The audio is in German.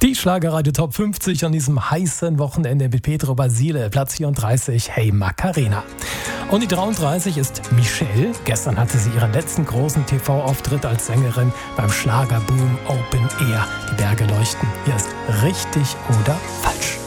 Die Schlagerradio Top 50 an diesem heißen Wochenende mit Pedro Basile, Platz 34, Hey Macarena. Und die 33 ist Michelle. Gestern hatte sie ihren letzten großen TV-Auftritt als Sängerin beim Schlagerboom Open Air. Die Berge leuchten. Hier ist Richtig oder Falsch.